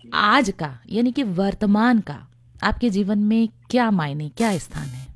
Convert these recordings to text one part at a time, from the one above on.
आज का यानी कि वर्तमान का आपके जीवन में क्या मायने, क्या स्थान है?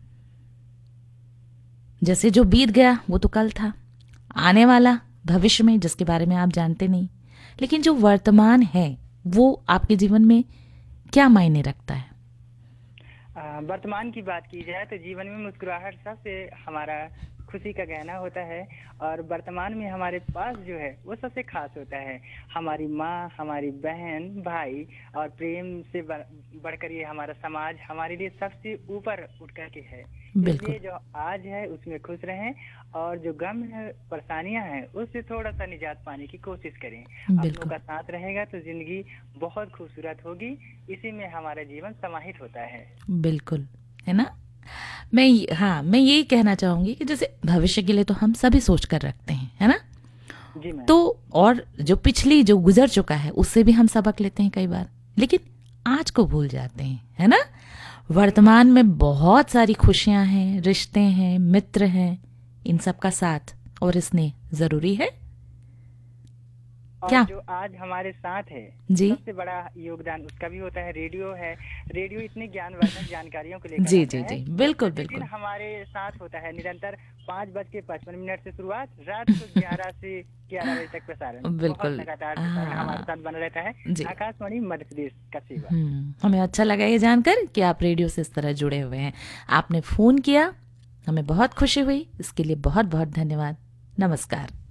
जैसे जो बीत गया वो तो कल था, आने वाला भविष्य में जिसके बारे में आप जानते नहीं, लेकिन जो वर्तमान है वो आपके जीवन में क्या मायने रखता है? वर्तमान की बात की जाए तो जीवन में मुस्कुराहट सबसे हमारा खुशी का गहना होता है। और वर्तमान में हमारे पास जो है वो सबसे खास होता है। हमारी माँ, हमारी बहन, भाई और प्रेम से बढ़कर ये हमारा समाज हमारे लिए सबसे ऊपर उठ कर के है। बिल्कुल। इसलिए जो आज है उसमें खुश रहें और जो गम है, परेशानियां हैं, उससे थोड़ा सा निजात पाने की कोशिश करें। अपनों बिल्कुल। का साथ रहेगा तो जिंदगी बहुत खूबसूरत होगी। इसी में हमारा जीवन समाहित होता है। बिल्कुल। है ना? हाँ, मैं यही कहना चाहूंगी कि जैसे भविष्य के लिए तो हम सभी सोच कर रखते हैं, है ना? जी मैम। तो और जो पिछली जो गुजर चुका है उससे भी हम सबक लेते हैं कई बार, लेकिन आज को भूल जाते हैं, है ना? वर्तमान में बहुत सारी खुशियां हैं, रिश्ते हैं, मित्र हैं, इन सब का साथ और स्नेह जरूरी है और क्या? जो आज हमारे साथ है जी। सबसे बड़ा योगदान उसका भी होता है। रेडियो है। रेडियो इतनी ज्ञानवर्धक जानकारियों को लेकर जी आता जी है जी, जो बिल्कुल प्रतिदिन बिल्कुल। हमारे साथ होता है निरंतर। 5:55 से शुरुआत, रात को 11 से 11 बजे तक प्रसारण। बहुत बिल्कुल। लगातार प्रसारण हमारे हाँ। साथ बना रहता है। जी। आकाशवाणी मध्य प्रदेश का सेवा। हमें अच्छा लगा ये जानकर कि आप रेडियो से इस तरह जुड़े हुए हैं। आपने फोन किया, हमें बहुत खुशी हुई, इसके लिए बहुत बहुत धन्यवाद। नमस्कार।